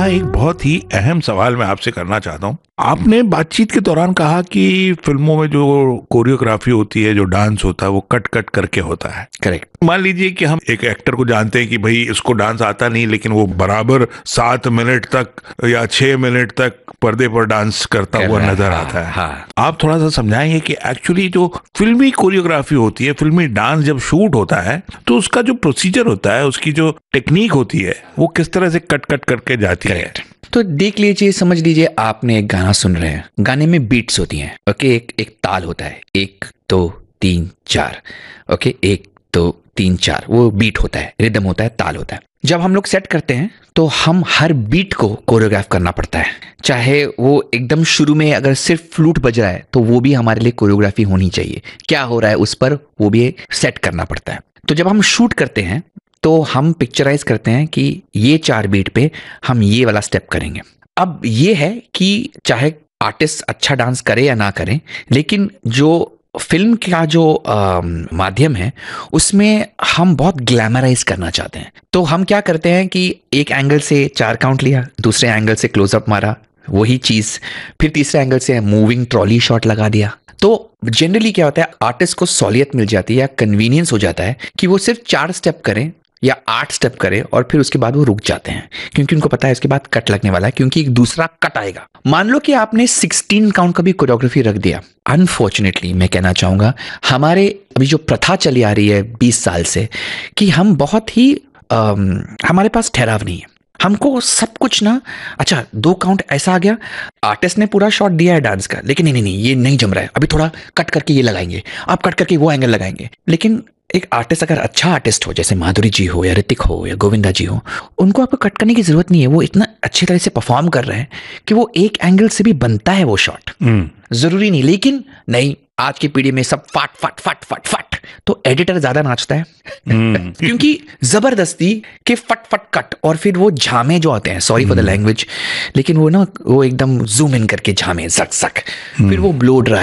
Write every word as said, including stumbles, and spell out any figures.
एक बहुत ही अहम सवाल मैं आपसे करना चाहता हूँ। आपने बातचीत के दौरान कहा कि फिल्मों में जो कोरियोग्राफी होती है, जो डांस होता है, वो कट कट करके होता है। करेक्ट। मान लीजिए कि हम एक एक्टर को जानते हैं कि भाई इसको डांस आता नहीं, लेकिन वो बराबर सात मिनट तक या छह मिनट तक पर्दे पर डांस करता हुआ नजर हाँ, आता है। हाँ। आप थोड़ा सा समझाएंगे कि एक्चुअली जो फिल्मी कोरियोग्राफी होती है, फिल्मी डांस जब शूट होता है तो उसका जो प्रोसीजर होता है, उसकी जो टेक्निक होती है, वो किस तरह से कट कट करके जाती है। तो देख लीजिए, समझ लीजिए आपने एक गाना सुन रहे हैं, गाने में बीट्स होती हैं। ओके, एक एक ताल होता है, एक दो तीन चार। ओके, एक दो तीन चार, वो बीट होता है, रिदम होता है, ताल होता है। जब हम लोग सेट करते हैं तो हम हर बीट को कोरियोग्राफ करना पड़ता है। चाहे वो एकदम शुरू में अगर सिर्फ फ्लूट बज रहा है तो वो भी हमारे लिए कोरियोग्राफी होनी चाहिए। क्या हो रहा है उस पर वो भी सेट करना पड़ता है। तो जब हम शूट करते हैं तो हम पिक्चराइज करते हैं कि ये चार बीट पे हम ये वाला स्टेप करेंगे। अब ये है कि चाहे आर्टिस्ट अच्छा डांस करे या ना करे, लेकिन जो फिल्म का जो आ, माध्यम है उसमें हम बहुत ग्लैमराइज करना चाहते हैं। तो हम क्या करते हैं कि एक एंगल से चार काउंट लिया, दूसरे एंगल से क्लोजअप मारा, वही चीज़ फिर तीसरे एंगल से मूविंग ट्रॉली शॉट लगा दिया। तो जनरली क्या होता है, आर्टिस्ट को सहूलियत मिल जाती है या कन्वीनियंस हो जाता है कि वो सिर्फ चार स्टेप करें या आठ स्टेप करें और फिर उसके बाद वो रुक जाते हैं, क्योंकि उनको पता है इसके बाद कट लगने वाला है, क्योंकि एक दूसरा कट आएगा। मान लो कि आपने सोलह काउंट का भी कोरियोग्राफी रख दिया। अनफॉर्चुनेटली मैं कहना चाहूंगा, हमारे अभी जो प्रथा चली आ रही है बीस साल से, कि हम बहुत ही आम, हमारे पास ठहराव नहीं है। हमको सब कुछ ना, अच्छा दो काउंट ऐसा आ गया, आर्टिस्ट ने पूरा शॉट दिया है डांस का, लेकिन नहीं नहीं नहीं ये नहीं जम रहा है, अभी थोड़ा कट करके ये लगाएंगे, आप कट करके वो एंगल लगाएंगे। लेकिन एक आर्टिस्ट अगर अच्छा आर्टिस्ट हो, जैसे माधुरी जी हो या ऋतिक हो या गोविंदा जी हो, उनको आपको कट करने की जरूरत नहीं है। वो इतना अच्छी तरह से परफॉर्म कर रहे हैं कि वो एक एंगल से भी बनता है वो शॉट, जरूरी नहीं। लेकिन नहीं, आज की पीढ़ी में सब फट फट फट फट फट, तो एडिटर ज्यादा नाचता है क्योंकि जबरदस्ती के फट फट कट, और फिर वो झामे जो आते हैं, सॉरी फॉर द लैंग्वेज, लेकिन वो ना वो एकदम जूम इन करके झामे जक जक, फिर वो ब्लो ड्राई